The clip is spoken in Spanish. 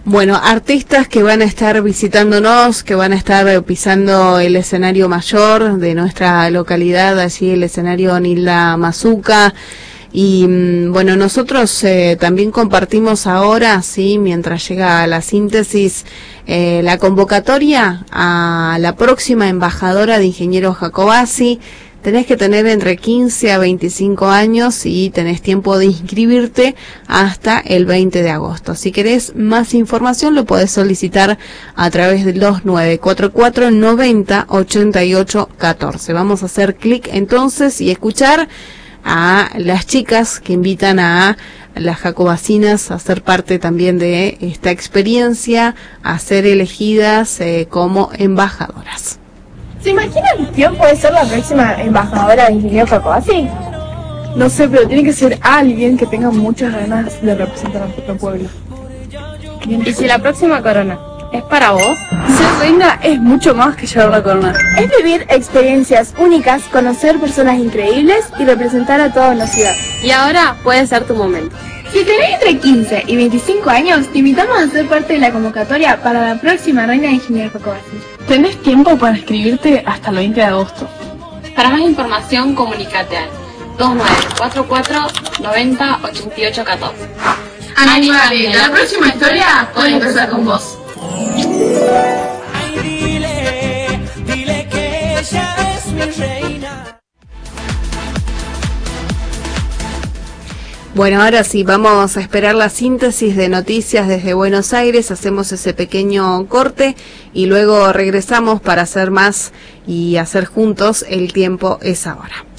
Bueno, artistas que van a estar visitándonos, que van a estar pisando el escenario mayor de nuestra localidad, allí el escenario Nilda Mazuca. Y bueno, nosotros también compartimos ahora, sí, mientras llega la síntesis, la convocatoria a la próxima embajadora de Ingeniero Jacobacci. Tenés que tener entre 15 a 25 años y tenés tiempo de inscribirte hasta el 20 de agosto. Si querés más información lo podés solicitar a través del 2944 90 88 14. Vamos a hacer clic entonces y escuchar a las chicas que invitan a las jacobacinas a ser parte también de esta experiencia, a ser elegidas como embajadoras. ¿Se imaginan quién puede ser la próxima embajadora de Ingeniero Jacobacci? No sé, pero tiene que ser alguien que tenga muchas ganas de representar a nuestro pueblo. ¿Y si la próxima corona es para vos? Ser reina es mucho más que llevar la corona. Es vivir experiencias únicas, conocer personas increíbles y representar a toda una ciudad. Y ahora puede ser tu momento. Si tenés entre 15 y 25 años, te invitamos a ser parte de la convocatoria para la próxima reina de Ingeniero Jacobacci. Tenés tiempo para inscribirte hasta el 20 de agosto. Para más información, comunícate al 2944 90 88 14. ¡Animale! La próxima historia puede empezar con vos. Dile que ella es mi reina. Bueno, ahora sí, vamos a esperar la síntesis de noticias desde Buenos Aires, hacemos ese pequeño corte y luego regresamos para hacer más y hacer juntos El Tiempo es Ahora.